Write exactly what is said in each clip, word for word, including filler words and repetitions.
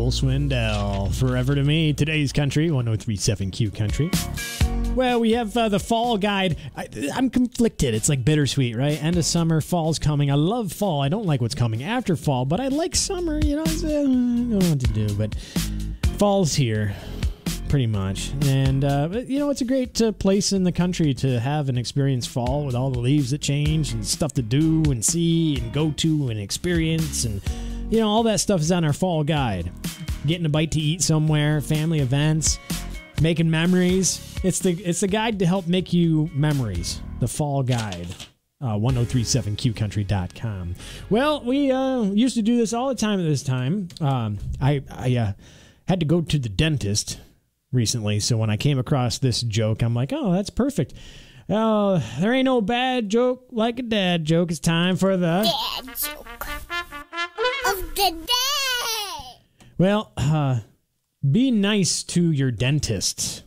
Joel Swindell. Forever to Me, today's country, one oh three point seven Q Country. Well, we have uh, the fall guide. I, I'm conflicted. It's like bittersweet, right? End of summer, fall's coming. I love fall. I don't like what's coming after fall, but I like summer. You know, I don't know what to do, but fall's here, pretty much. And, uh, you know, it's a great uh, place in the country to have and experience fall with all the leaves that change and stuff to do and see and go to and experience. And, you know, all that stuff is on our fall guide. Getting a bite to eat somewhere, family events, making memories. It's the it's the guide to help make you memories. The fall guide. Uh, ten thirty-seven Q country dot com. Well, we uh, used to do this all the time at this time. Um, I, I uh, had to go to the dentist recently, so when I came across this joke, I'm like, oh, that's perfect. Oh, there ain't no bad joke like a dad joke. It's time for the dad joke of the day. Well, uh, be nice to your dentist.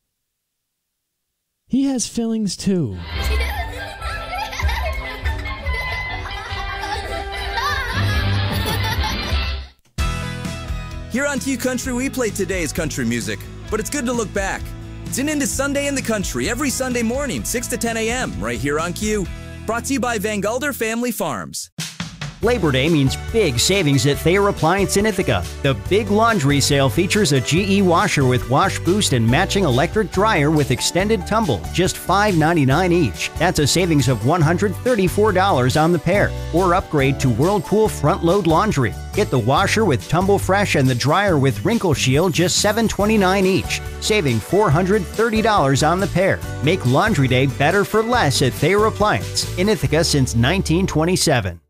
He has fillings too. Here on Q Country, we play today's country music, but it's good to look back. Tune in to Sunday in the Country every Sunday morning, six to ten a.m., right here on Q. Brought to you by Van Gulder Family Farms. Labor Day means big savings at Thayer Appliance in Ithaca. The big laundry sale features a G E washer with wash boost and matching electric dryer with extended tumble, just five ninety-nine each. That's a savings of one hundred thirty-four dollars on the pair. Or upgrade to Whirlpool Front Load Laundry. Get the washer with Tumble Fresh and the dryer with Wrinkle Shield, just seven twenty-nine each, saving four hundred thirty dollars on the pair. Make laundry day better for less at Thayer Appliance in Ithaca since nineteen twenty-seven.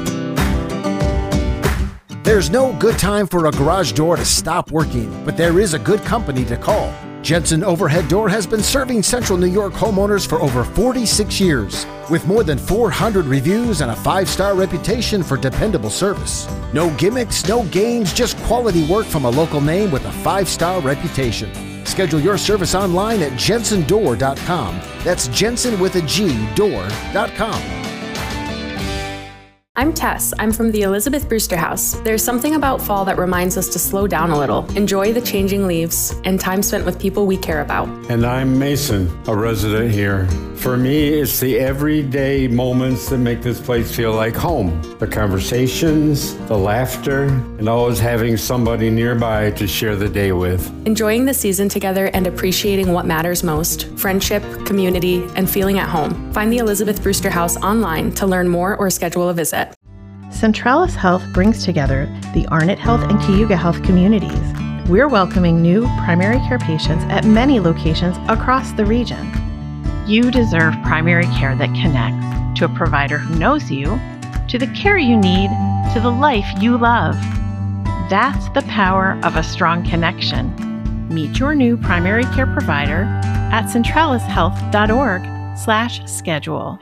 There's no good time for a garage door to stop working, but there is a good company to call. Jensen Overhead Door has been serving Central New York homeowners for over forty-six years, with more than four hundred reviews and a five-star reputation for dependable service. No gimmicks, no games, just quality work from a local name with a five-star reputation. Schedule your service online at jensen door dot com. That's Jensen with a G, door dot com. I'm Tess. I'm from the Elizabeth Brewster House. There's something about fall that reminds us to slow down a little, enjoy the changing leaves, and time spent with people we care about. And I'm Mason, a resident here. For me, it's the everyday moments that make this place feel like home. The conversations, the laughter, and always having somebody nearby to share the day with. Enjoying the season together and appreciating what matters most, friendship, community, and feeling at home. Find the Elizabeth Brewster House online to learn more or schedule a visit. Centralis Health brings together the Arnott Health and Cayuga Health communities. We're welcoming new primary care patients at many locations across the region. You deserve primary care that connects to a provider who knows you, to the care you need, to the life you love. That's the power of a strong connection. Meet your new primary care provider at centralis health dot org slash schedule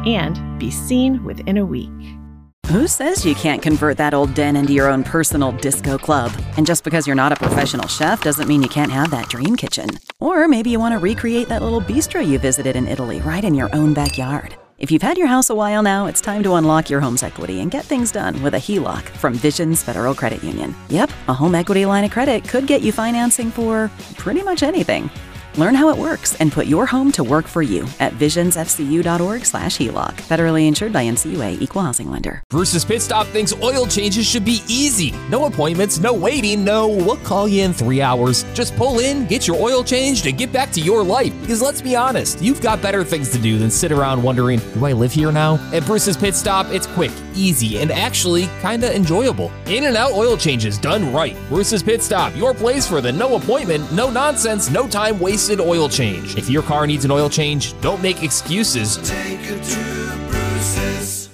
and be seen within a week. Who says you can't convert that old den into your own personal disco club? And just because you're not a professional chef doesn't mean you can't have that dream kitchen. Or maybe you want to recreate that little bistro you visited in Italy right in your own backyard. If you've had your house a while now, it's time to unlock your home's equity and get things done with a H E L O C from Visions Federal Credit Union. Yep, a home equity line of credit could get you financing for pretty much anything. Learn how it works and put your home to work for you at visions f c u dot org slash H E L O C. Federally insured by N C U A, Equal Housing Lender. Bruce's Pit Stop thinks oil changes should be easy. No appointments, no waiting, no we'll call you in three hours. Just pull in, get your oil changed, and get back to your life. Because let's be honest, you've got better things to do than sit around wondering, do I live here now? At Bruce's Pit Stop, it's quick, easy, and actually kinda enjoyable. In and out oil changes done right. Bruce's Pit Stop, your place for the no appointment, no nonsense, no time wasted oil change. If your car needs an oil change, don't make excuses. Take it to Bruce's.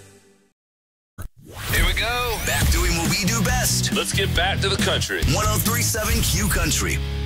Here we go. Back doing what we do best. Let's get back to the country. ten thirty-seven Q Country.